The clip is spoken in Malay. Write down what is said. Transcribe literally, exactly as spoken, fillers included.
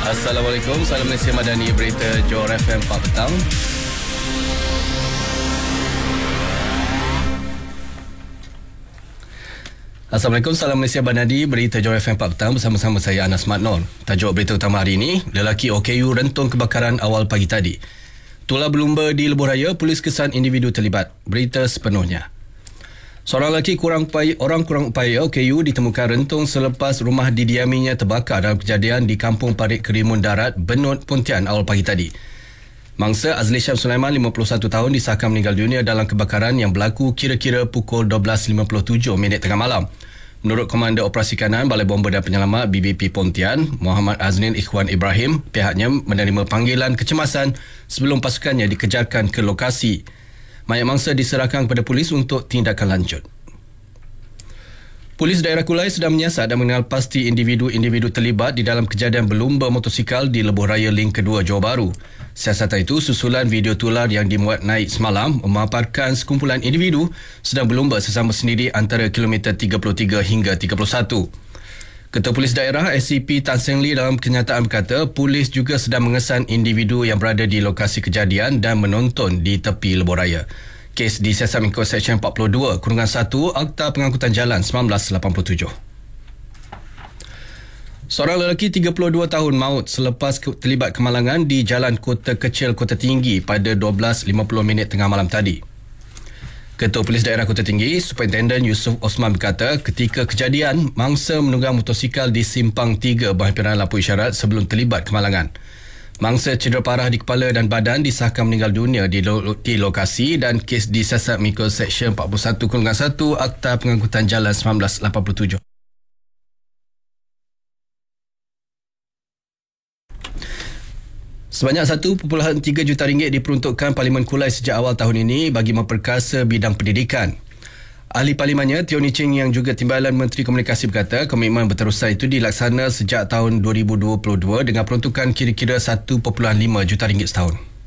Assalamualaikum, salam Malaysia Madani, berita Johor F M empat petang. Assalamualaikum, salam Malaysia Madani, berita Johor F M empat petang bersama-sama saya Anas Matnor. Tajuk berita utama hari ini, lelaki O K U rentung kebakaran awal pagi tadi. Tulah berlumba di Lebuh Raya, polis kesan individu terlibat. Berita sepenuhnya. Seorang lelaki kurang upaya, orang kurang upaya O K U ditemukan rentung selepas rumah didiaminya terbakar dalam kejadian di Kampung Parit Kerimun Darat, Benut, Pontian awal pagi tadi. Mangsa Azli Syam Sulaiman, lima puluh satu tahun, disahkan meninggal dunia dalam kebakaran yang berlaku kira-kira pukul dua belas lima puluh tujuh minit tengah malam. Menurut Komander Operasi Kanan Balai Bomba dan Penyelamat B B P Pontian, Muhammad Aznin Ikhwan Ibrahim, pihaknya menerima panggilan kecemasan sebelum pasukannya dikejarkan ke lokasi. Mayat mangsa diserahkan kepada polis untuk tindakan lanjut. Polis daerah Kulai sedang menyiasat dan mengenal pasti individu-individu terlibat di dalam kejadian berlumba motosikal di Lebuh Raya Link kedua Johor Bahru. Siasatan itu susulan video tular yang dimuat naik semalam memaparkan sekumpulan individu sedang berlumba sesama sendiri antara kilometer tiga puluh tiga hingga tiga puluh satu. Ketua Polis Daerah S C P Tan Seng Lee dalam kenyataan berkata, polis juga sedang mengesan individu yang berada di lokasi kejadian dan menonton di tepi Lebuh Raya. Kes disiasat mengikut Seksyen empat puluh dua Kurungan satu Akta Pengangkutan Jalan seribu sembilan ratus lapan puluh tujuh. Seorang lelaki tiga puluh dua tahun maut selepas terlibat kemalangan di Jalan Kota Kecil Kota Tinggi pada dua belas lima puluh minit tengah malam tadi. Ketua Polis Daerah Kota Tinggi, Superintenden Yusuf Osman berkata, ketika kejadian, mangsa menunggang motosikal di Simpang tiga berhampiran lampu isyarat sebelum terlibat kemalangan. Mangsa cedera parah di kepala dan badan disahkan meninggal dunia di, lo- di lokasi dan kes disiasat mengikut Seksyen empat puluh satu Kurungan satu Akta Pengangkutan Jalan seribu sembilan ratus lapan puluh tujuh. Sebanyak satu perpuluhan tiga juta ringgit diperuntukkan Parlimen Kulai sejak awal tahun ini bagi memperkasa bidang pendidikan. Ahli Parlimennya, Tioni Ching yang juga Timbalan Menteri Komunikasi berkata, komitmen berterusan itu dilaksana sejak tahun dua ribu dua puluh dua dengan peruntukan kira-kira satu perpuluhan lima juta ringgit setahun.